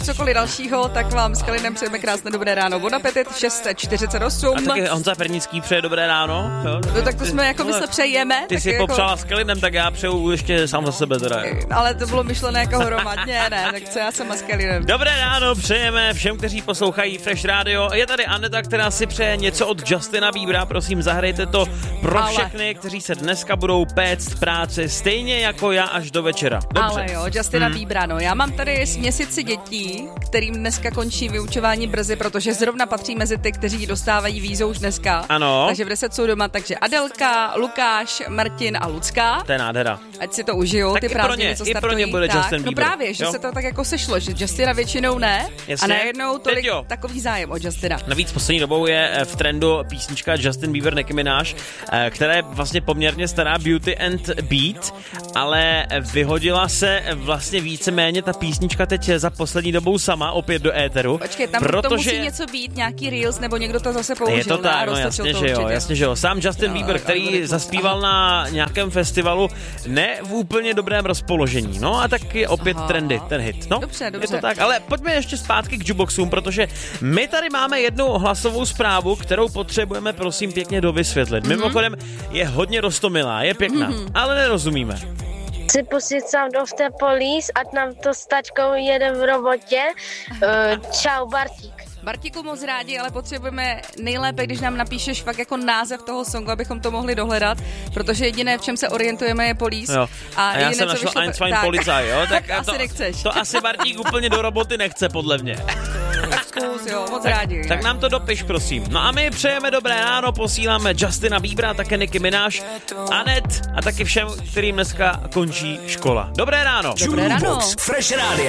cokoliv dalšího, tak vám s Kalinem přejeme krásné dobré ráno. Bon appetit, 6:48. A taky Honza Pernický přeje dobré ráno. Jo? No tak to jsme jako my se přejeme. Ty si jako... popřála s Kalinem, tak já přeju ještě sám za sebe teda. Ale to bylo myšlené jako hromadně, ne, tak co já jsem s Kalinem. Dobré ráno přejeme všem, kteří poslouchají Fresh Radio. Je tady Aneta, která si přeje něco od Justina Biebera. Prosím, zahrajte to pro všechny, kteří se dneska budou péct práci stejně jako já až do večera. Dobře. Ale jo, Justina Biebera, no. Já mám tady směsici dětí, kterým dneska končí vyučování brzy, protože zrovna patří mezi ty, kteří dostávají vízo už dneska. Ano. Takže v 10 jsou doma, takže Adelka, Lukáš, Martin a Lucka. To je nádhera. Ať si to užijou, tak ty prázdniny, co startují. I pro ně bude tak, Justin Bieber. No právě, že jo? se to tak jako sešlo, že Justina většinou ne. Jasně. A najednou tolik takový zájem o Justina. Navíc poslední dobou je v trendu písnička Justin Bieber, Nicki Minaj, která je vlastně poměrně stará, Beauty and Beat, ale vyhodila se vlastně víceméně ta písnička teď za poslední dobou sama opět do éteru. Počkej, tam to musí něco být, nějaký reels, nebo někdo to zase použil. Je to tak, no jasně, že jo, jasně, že jo. Sám Justin Bieber, který zaspíval na nějakém festivalu ne v úplně dobrém rozpoložení. No a tak je opět trendy, ten hit. No, dobře. Je to tak, ale pojďme ještě zpátky k jukeboxům, protože my tady máme jednu hlasovou zprávu, kterou potřebujeme prosím pěkně dovysvětlit. Mimochodem je hodně roztomilá, je pěkná, ale nerozumíme. Chci pustit Sound of the Police, ať nám to s tačkou jede v robotě. Čau, Bartík. Bartíku, moc rádi, ale potřebujeme nejlépe, když nám napíšeš fakt jako název toho songu, abychom to mohli dohledat, protože jediné, v čem se orientujeme, je Police. Jo. A já jediné, jsem našel Einstein Polizei, jo? Tak asi nechceš. To asi Bartík úplně do roboty nechce, podle mě. Tak zkus, jo, moc rádi. Tak nám to dopiš, prosím. No a my přejeme dobré ráno, posíláme Justina Biebera, také Nicki Minaj, Anet a taky všem, kterým dneska končí škola. Dobré ráno. Dobré ráno. Fresh Radio.